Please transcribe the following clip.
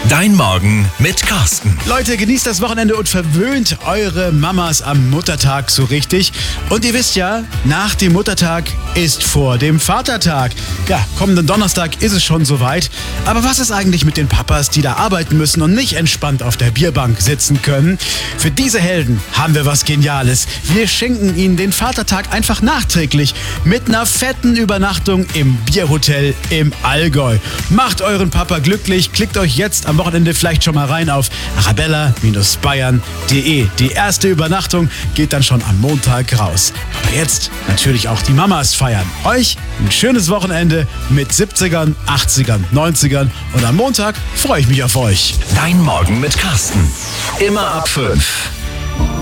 Dein Morgen mit Carsten. Leute, genießt das Wochenende und verwöhnt eure Mamas am Muttertag so richtig. Und ihr wisst ja, nach dem Muttertag ist vor dem Vatertag. Ja, kommenden Donnerstag ist es schon soweit. Aber was ist eigentlich mit den Papas, die da arbeiten müssen und nicht entspannt auf der Bierbank sitzen können? Für diese Helden haben wir was Geniales. Wir schenken ihnen den Vatertag einfach nachträglich mit einer fetten Übernachtung im Bierhotel im Allgäu. Macht euren Papa glücklich, klickt euch jetzt am Wochenende vielleicht schon mal rein auf arabella-bayern.de. Die erste Übernachtung geht dann schon am Montag raus. Aber jetzt natürlich auch die Mamas feiern. Euch ein schönes Wochenende mit 70ern, 80ern, 90ern und am Montag freue ich mich auf euch. Dein Morgen mit Carsten. Immer ab 5.